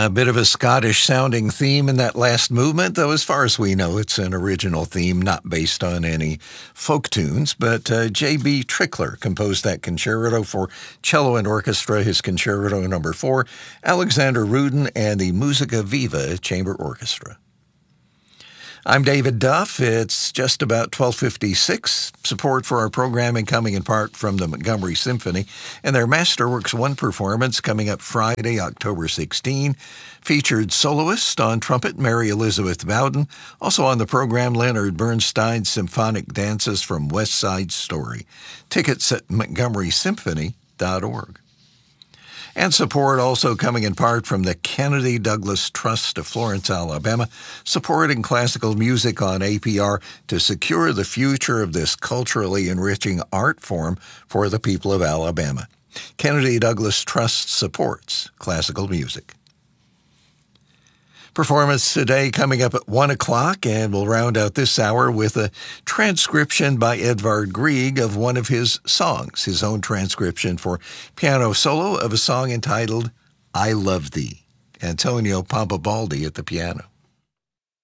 A bit of a Scottish-sounding theme in that last movement, though as far as we know, it's an original theme, not based on any folk tunes. But J.B. Trickler composed that concerto for cello and orchestra, his Concerto No. 4, Alexander Rudin, and the Musica Viva Chamber Orchestra. I'm David Duff. It's just about 12:56. Support for our programming coming in part from the Montgomery Symphony and their Masterworks 1 performance coming up Friday, October 16. Featured soloist on trumpet Mary Elizabeth Bowden. Also on the program, Leonard Bernstein's Symphonic Dances from West Side Story. Tickets at montgomerysymphony.org. And support also coming in part from the Kennedy Douglas Trust of Florence, Alabama, supporting classical music on APR to secure the future of this culturally enriching art form for the people of Alabama. Kennedy Douglas Trust supports classical music. Performance today coming up at 1 o'clock, and we'll round out this hour with a transcription by Edvard Grieg of one of his songs, his own transcription for piano solo of a song entitled I Love Thee. Antonio Pampabaldi at the piano.